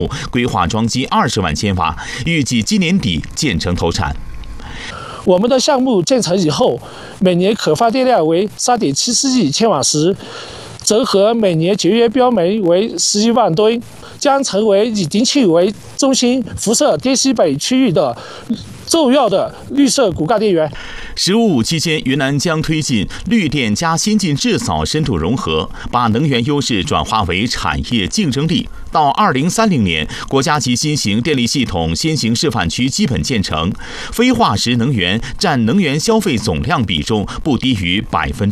规划装机20万千瓦，预计今年底建成投产。 我们的项目建成以后，每年可发电量为3.74亿千瓦时，折合每年节约标煤为11万吨，将成为以丁庆为中心辐射滇西北区域的重要的绿色骨干电源。 “15+5”期间，云南将推进绿电加先进制造深度融合，把能源优势转化为产业竞争力。到2030年，国家级新型电力系统先行示范区基本建成，非化石能源占能源消费总量比重不低于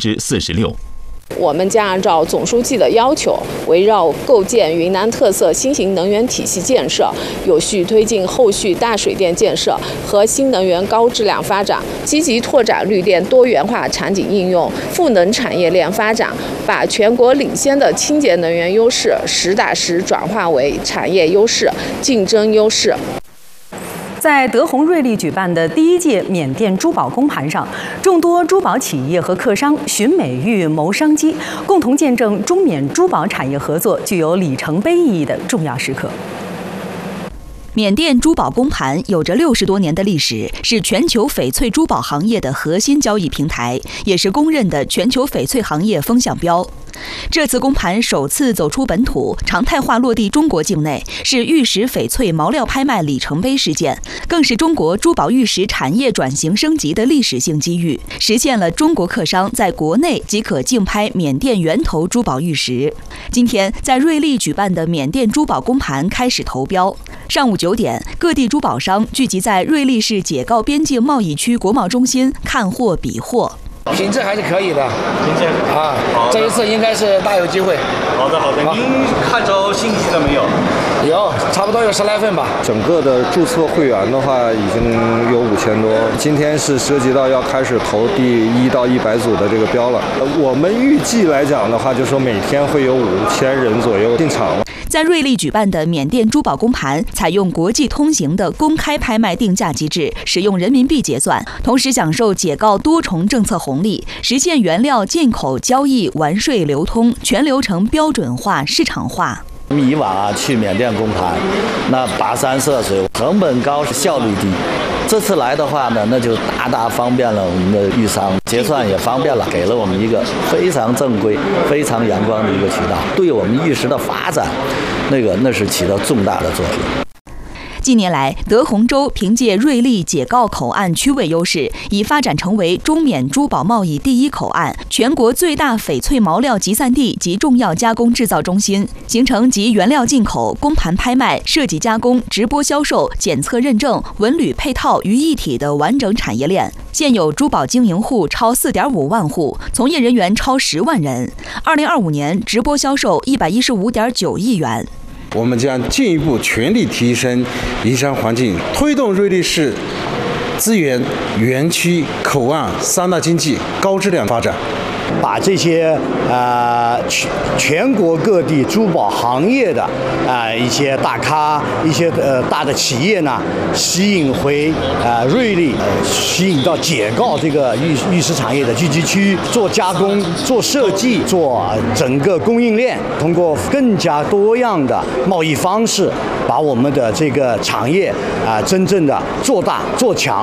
46%。 我们将按照总书记的要求，围绕构建云南特色新型能源体系建设，有序推进后续大水电建设和新能源高质量发展，积极拓展绿电多元化场景应用、赋能产业链发展，把全国领先的清洁能源优势实打实转化为产业优势、竞争优势。 在德宏瑞丽举办的第1届缅甸珠宝公盘上，众多珠宝企业和客商寻美誉、谋商机，共同见证中缅珠宝产业合作具有里程碑意义的重要时刻。 缅甸珠宝公盘有着60多年的历史，是全球翡翠珠宝行业的核心交易平台，也是公认的全球翡翠行业风向标。这次公盘首次走出本土，常态化落地中国境内，是玉石翡翠毛料拍卖里程碑事件，更是中国珠宝玉石产业转型升级的历史性机遇，实现了中国客商在国内即可竞拍缅甸源头珠宝玉石。今天，在瑞丽举办的缅甸珠宝公盘开始投标。上午9点，各地珠宝商聚集在瑞丽市解告边境贸易区国贸中心看货比货。 品质还是可以的，这一次应该是大有机会。 好的。您看着信息了没有？ 有，差不多有10来份吧。 整个的注册会员的话，已经有5000多。今天是涉及到要开始投第1到100组的这个标了。我们预计来讲的话，就说每天会有5000人左右进场。 在瑞丽举办的缅甸珠宝公盘，采用国际通行的公开拍卖定价机制，使用人民币结算，同时享受解告多重政策红利，实现原料进口、交易、完税、流通全流程标准化、市场化。 以往去缅甸公盘，那跋山涉水，成本高，效率低。这次来的话呢，那就大大方便了我们的玉商结算，也方便了，给了我们一个非常正规、非常阳光的一个渠道，对我们玉石的发展，那是起到重大的作用。 近年来，德宏州凭借瑞丽解告口岸区位优势，已发展成为中缅珠宝贸易第1口岸、全国最大翡翠毛料集散地及重要加工制造中心，形成集原料进口、公盘拍卖、设计加工、直播销售、检测认证、文旅配套于一体的完整产业链。现有珠宝经营户超4.5万户，从业人员超10万人。2025年直播销售115.9亿元。 我们将进一步全力提升营商环境，推动瑞丽市资源、园区、口岸3大经济高质量发展。 把这些全国各地珠宝行业的一些大咖、一些大的企业呢，吸引回瑞丽，吸引到解告这个玉石产业的聚集区，做加工、做设计、做整个供应链，通过更加多样的贸易方式，把我们的这个产业真正的做大做强。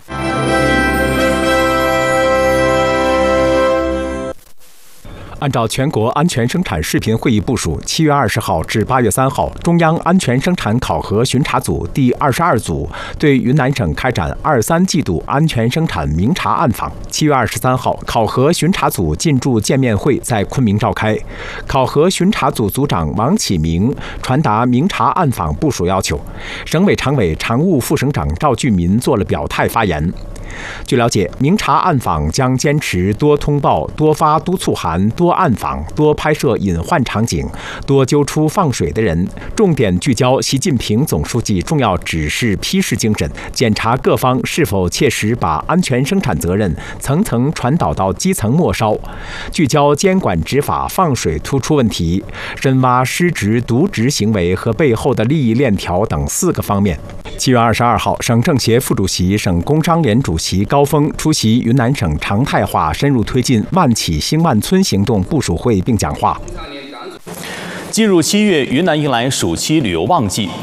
按照全国安全生产视频会议部署，7月20号至8月3号，中央安全生产考核巡查组第22组对云南省开展23季度安全生产明察暗访。7月23号，考核巡查组进驻见面会在昆明召开。考核巡查组组长王启明传达明察暗访部署要求，省委常委、常务副省长赵俊民做了表态发言。据了解，明察暗访将坚持多通报、多发督促函、多暗访、多拍摄隐患场景、多揪出放水的人，重点聚焦习近平总书记重要指示批示精神，检查各方是否切实把安全生产责任层层传导到基层末梢，聚焦监管执法放水突出问题，深挖失职渎职行为和背后的利益链条等4个方面。7月22号，省政协副主席、省工商联主席高峰出席云南省常态化深入推进万企兴万村行动部署会并讲话。 进入7月，云南迎来暑期旅游旺季。